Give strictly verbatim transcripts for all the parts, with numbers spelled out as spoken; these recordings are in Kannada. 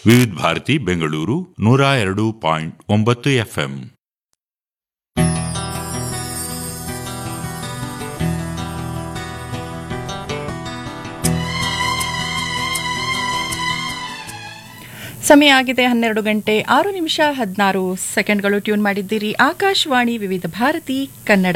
ವಿವಿಧ ಭಾರತಿ ಬೆಂಗಳೂರು ನೂರ ಎರಡು ಪಾಯಿಂಟ್ ಒಂಬತ್ತು ಎಫ್ಎಂ. ಸಮಯ ಆಗಿದೆ ಹನ್ನೆರಡು ಗಂಟೆ ಆರು ನಿಮಿಷ ಹದಿನಾರು ಸೆಕೆಂಡ್ಗಳು. ಟ್ಯೂನ್ ಮಾಡಿದ್ದೀರಿ ಆಕಾಶವಾಣಿ ವಿವಿಧ ಭಾರತಿ ಕನ್ನಡ.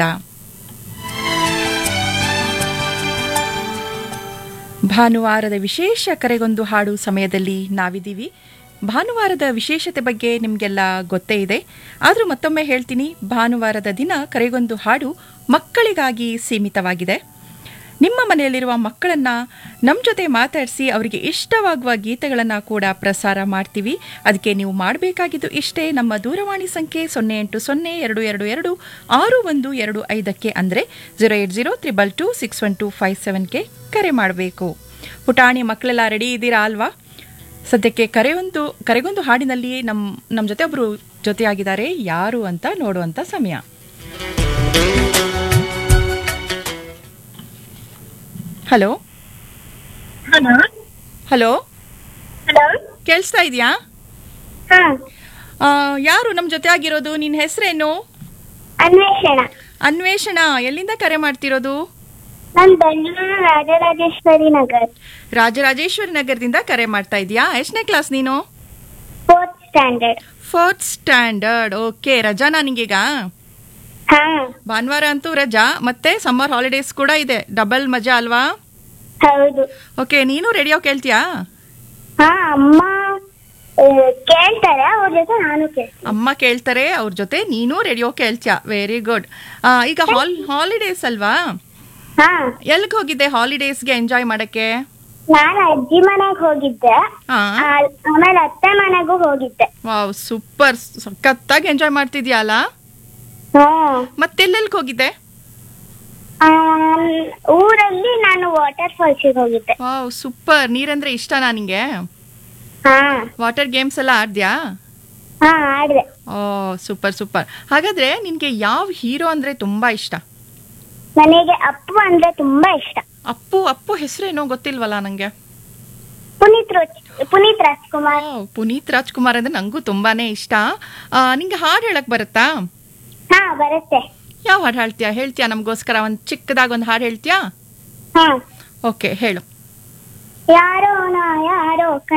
ಭಾನುವಾರದ ವಿಶೇಷ ಕರೆಗೊಂದು ಹಾಡು ಸಮಯದಲ್ಲಿ ನಾವಿದ್ದೀವಿ. ಭಾನುವಾರದ ವಿಶೇಷತೆ ಬಗ್ಗೆ ನಿಮಗೆಲ್ಲ ಗೊತ್ತೇ ಇದೆ, ಆದರೂ ಮತ್ತೊಮ್ಮೆ ಹೇಳ್ತೀನಿ, ಭಾನುವಾರದ ದಿನ ಕರೆಗೊಂದು ಹಾಡು ಮಕ್ಕಳಿಗಾಗಿ ಸೀಮಿತವಾಗಿದೆ. ನಿಮ್ಮ ಮನೆಯಲ್ಲಿರುವ ಮಕ್ಕಳನ್ನು ನಮ್ಮ ಜೊತೆ ಮಾತಾಡಿಸಿ ಅವರಿಗೆ ಇಷ್ಟವಾಗುವ ಗೀತೆಗಳನ್ನು ಕೂಡ ಪ್ರಸಾರ ಮಾಡ್ತೀವಿ. ಅದಕ್ಕೆ ನೀವು ಮಾಡಬೇಕಾಗಿದ್ದು ಇಷ್ಟೇ, ನಮ್ಮ ದೂರವಾಣಿ ಸಂಖ್ಯೆ ಸೊನ್ನೆ ಎಂಟು ಸೊನ್ನೆ ಎರಡು ಎರಡು ಎರಡು ಆರು ಒಂದು ಎರಡು ಐದಕ್ಕೆ ಅಂದರೆ zero eight zero triple two six one to five ಸೆವೆನ್ಗೆ ಕರೆ ಮಾಡಬೇಕು. ಪುಟಾಣಿ ಮಕ್ಕಳೆಲ್ಲ ರೆಡಿ ಇದ್ದೀರಾ ಅಲ್ವಾ? ಸದ್ಯಕ್ಕೆ ಕರೆಯೊಂದು ಕರೆಗೊಂದು ಹಾಡಿನಲ್ಲಿ ನಮ್ಮ ನಮ್ಮ ಜೊತೆ ಒಬ್ಬರು ಜೊತೆಯಾಗಿದ್ದಾರೆ, ಯಾರು ಅಂತ ನೋಡುವಂಥ ಸಮಯ. ಹಲೋ ಹಲೋ ಹಲೋ ಹಲೋ ಕೇಳಿಸ್ತಾ ಇದೆಯಾ? ಹಾ, ಯಾರು ನಮ್ಮ ಜೊತೆ ಆಗಿರೋದು? ನಿನ್ನ ಹೆಸರೇನು? ಅನ್ವೇಷಣ. ಅನ್ವೇಷಣ, ಎಲ್ಲಿಂದ ಕರೆ ಮಾಡ್ತಿರೋದು? ನಾನು ಬೆಂಗಳೂರು ರಾಜರಾಜೇಶ್ವರಿ ನಗರ್ ರಾಜರಾಜೇಶ್ವರಿ ನಗರದಿಂದ ಕರೆ ಮಾಡ್ತಾ ಇದೀಯಾ? ಎಷ್ಟನೇ ಕ್ಲಾಸ್ ನೀನು? Fourth standard. Fourth standard. Okay, ರಜಾನಾ ನಿಂಗೀಗ? ಹಾ, ಭಾನುವಾರ ಅಂತೂ ರಜಾ, ಮತ್ತೆ ಸಮ್ಮರ್ ಹಾಲಿಡೇಸ್ ಕೂಡ ಇದೆ, ಡಬಲ್ ಮಜಾ ಅಲ್ವಾ? ಹೌದು. ಓಕೆ, ನೀನು ರೇಡಿಯೋ ಕೇಳ್ತೀಯಾ? ಹಾ, ಅಮ್ಮ ಆ, ಕೇಳ್ತಾರೆ, ಅವ್ರ ಜೊತೆ ನಾನು ಕೇಳ್ತೀನಿ. ಅಮ್ಮ ಕೇಳ್ತಾರೆ, ಅವ್ರ ಜೊತೆ ನೀನು ರೇಡಿಯೋ ಕೇಳ್ತೀಯಾ? Very good. ಈಗ ಹಾಲ್ ಹಾಲಿಡೇಸ್ ಅಲ್ವಾ? ಹಾ, ಎಲ್ಲಿಗೆ ಹೋಗಿದ್ದೆ ಹಾಲಿಡೇಸ್ಗೆ ಎಂಜಾಯ್ ಮಾಡಕ್ಕೆ? ನಾನು ಅಜ್ಜಿ ಮನೆಗೆ ಹೋಗಿದ್ದೆ, ಹಾ, ಆ- ಆಮೇಲೆ ಅತ್ತೆ ಮನೆಗೂ ಹೋಗಿದ್ದೆ. ವಾವ್, ಸೂಪರ್, ಸಖತ್ತಾಗಿ ಎಂಜಾಯ್ ಮಾಡ್ತಿದ್ಯಾ ಅಲ್ಲ? ಹ್ಮ್. ಮತ್ತೆಲ್ಲೆಲ್ಗೆ ಹೋಗಿದ್ದೆ? ಆ, ಊರಲ್ಲಿ ನಾನು ವಾಟರ್ ಫಾಲ್ಸಿಗೆ ಹೋಗಿದ್ದೆ. Wow, super. ನೀರಂದ್ರೆ ಇಷ್ಟನಾ ನಿಂಗೆ? ಹಾ, ವಾಟರ್ ಗೇಮ್ಸ್ ಎಲ್ಲ ಆಡ್ದ್ಯಾ? ಹಾ, ಆಡ್ದೆ. ಓ, ಸೂಪರ್ ಸೂಪರ್. ಹಾಗಾದ್ರೆ ನಿನ್ಗೆ ಯಾವ ಹೀರೋ ಅಂದ್ರೆ ತುಂಬಾ ಇಷ್ಟ? ನನಗೆ ಅಪ್ಪು ಅಂದ್ರೆ ತುಂಬಾ ಇಷ್ಟ. ಅಪ್ಪು ಅಪ್ಪು ಹೆಸರೇನೋ ಗೊತ್ತಿಲ್ವಲ್ಲ ನಂಗೆ. ಪುನೀತ್ ರೋಚ್ ಪುನೀತ್ ರಾಜ್ಕುಮಾರ್. ವಾವ್, ಪುನೀತ್ ರಾಜ್ಕುಮಾರ್ ಅಂದ್ರೆ ನಂಗೂ ತುಂಬಾನೇ ಇಷ್ಟ. ಆ, ನಿಂಗೆ ಹಾಡು ಹೇಳಕ್ ಬರುತ್ತಾ? ಹಾ, ಬರುತ್ತೆ. ಯಾವ ಹಾಡು ಹೇಳ್ತೀಯಾ? ಹೇಳ್ತೀಯಾ ನಮಗೋಸ್ಕರ ಒಂದು ಚಿಕ್ಕದಾಗ ಒಂದು ಹಾಡು ಹೇಳ್ತೀಯಾ? ಹಾ, ಓಕೆ, ಹೇಳು. ಯಾರೋ